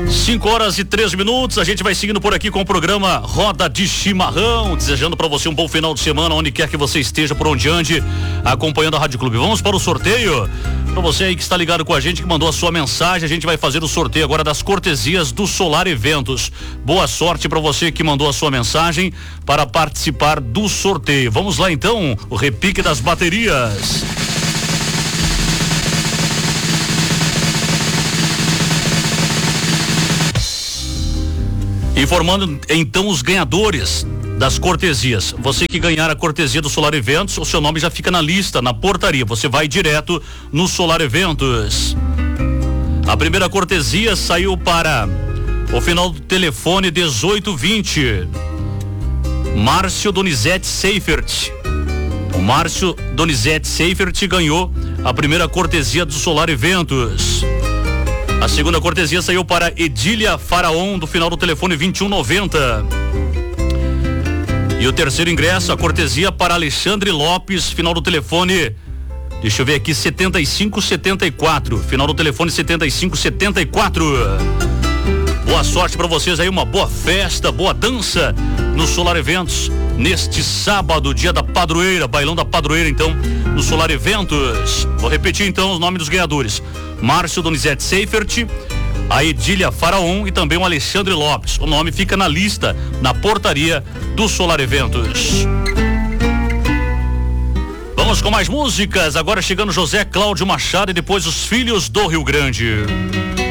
5h03, a gente vai seguindo por aqui com o programa Roda de Chimarrão, desejando para você um bom final de semana, onde quer que você esteja, por onde ande, acompanhando a Rádio Clube. Vamos para o sorteio, para você aí que está ligado com a gente, que mandou a sua mensagem, a gente vai fazer o sorteio agora das cortesias do Solar Eventos. Boa sorte para você que mandou a sua mensagem para participar do sorteio. Vamos lá então, o repique das baterias. Informando então os ganhadores das cortesias. Você que ganhar a cortesia do Solar Eventos, o seu nome já fica na lista, na portaria. Você vai direto no Solar Eventos. A primeira cortesia saiu para o final do telefone 1820. Márcio Donizete Seifert. O Márcio Donizete Seifert ganhou a primeira cortesia do Solar Eventos. A segunda cortesia saiu para Edília Faraon, do final do telefone 2190. E o terceiro ingresso, a cortesia para Alexandre Lopes, final do telefone, deixa eu ver aqui, 7574, final do telefone 7574. Boa sorte para vocês aí, uma boa festa, boa dança no Solar Eventos, neste sábado, dia da padroeira, bailão da padroeira, então, no Solar Eventos. Vou repetir então os nomes dos ganhadores: Márcio Donizete Seifert, a Edília Faraon e também o Alexandre Lopes. O nome fica na lista, na portaria do Solar Eventos. Vamos com mais músicas, agora chegando José Cláudio Machado e depois os Filhos do Rio Grande.